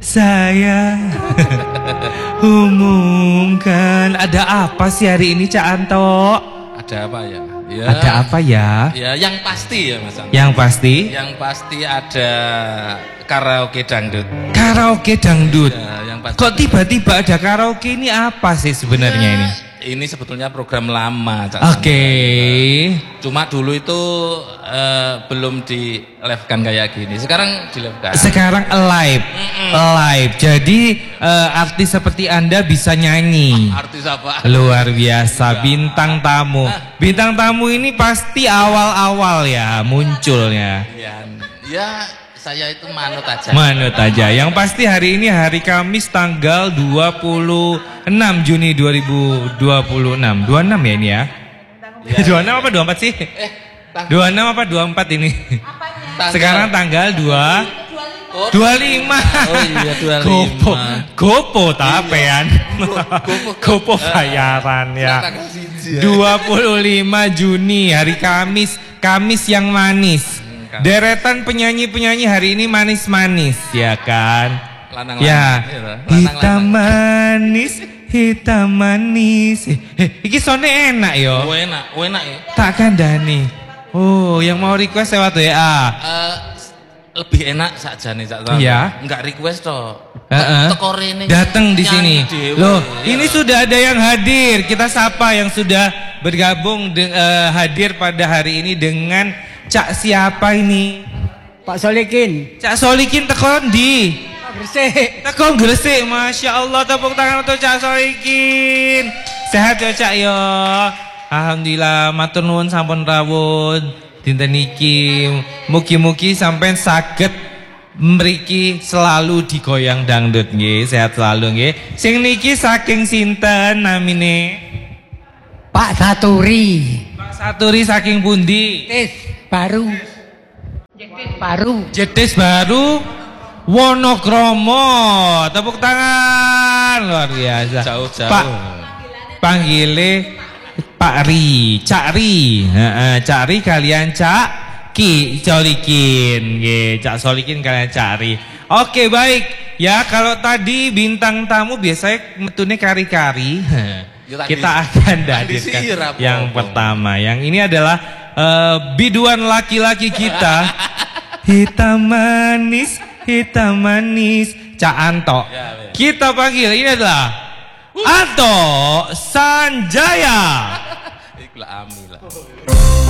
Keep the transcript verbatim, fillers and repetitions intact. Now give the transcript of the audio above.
saya umumkan. Ada apa sih hari ini Cak Anto? Ada apa ya? Ya, ada apa ya? Ya, yang pasti ya Mas Anto. Yang pasti? Yang pasti ada karaoke dangdut. Karaoke dangdut. Ya, yang pasti. Kok tiba-tiba ada karaoke, ini apa sih sebenarnya ya, ini? Ini sebetulnya program lama. Oke. Okay. Cuma dulu itu uh, belum di live kan kayak gini. Sekarang di live kan. Sekarang alive, mm -mm. alive. Jadi uh, artis seperti Anda bisa nyanyi. Artis apa? Luar biasa, bintang tamu. Bintang tamu ini pasti awal-awal ya munculnya. Ya, ya saya itu manut aja. Manut aja. Yang pasti hari ini hari Kamis tanggal dua puluh enam Juni dua ribu dua puluh enam. dua puluh enam ya ini ya? ya dua puluh enam apa dua puluh empat sih? Eh, dua puluh enam apa dua puluh empat ini? Apanya? Sekarang tanggal dua puluh lima. Oh iya dua puluh lima. Gopo, gopo tapean. Gopo bayaran ya. dua puluh lima Juni hari Kamis, Kamis yang manis. Deretan penyanyi-penyanyi hari ini manis-manis ya kan? Lanang, ya. Lanang, hitam manis, hitam manis. Eh, eh iki sone enak yo. Oh, enak, oh, enak ya. Tak kandani. Oh, yang mau request lewat W A. Uh, lebih enak saja nih Cak Tama. Iya. Enggak request toh. Uh-uh. Datang di sini. Dewa, loh, ya. Ini sudah ada yang hadir. Kita sapa yang sudah bergabung de, uh, hadir pada hari ini dengan Cak siapa ini? Pak Solikin. Cak Solikin tekon di Gresik. Tekon Gresik. Masya Allah, tepuk tangan untuk Cak Solikin. Sehat ya Cak yo. Alhamdulillah, matur nuwun sampun rawuh dinten iki. Mugi-mugi sampean saged mriki selalu digoyang dangdut nggih, sehat selalu nggih. Sing niki saking sinten namine? Pak Saturi. Pak Saturi saking pundi? Tis baru. Jetis baru. Jetis baru. Wonokromo. Tepuk tangan luar biasa. Jauh-jauh. Pak panggile Pak Ri, Cak Ri. Heeh, Cak Ri kalian Cak Ki Solikin nggih, Cak Solikin kalian Cak Ri. Oke, baik. Ya, kalau tadi bintang tamu biasanya metune kari-kari. Kita akan hadirkan yang pertama. Yang ini adalah uh, biduan laki-laki kita. Hitam manis, hitam manis, Cak Anto. Kita panggil, ini adalah Anto Sanjaya. Ikhlas amin lah.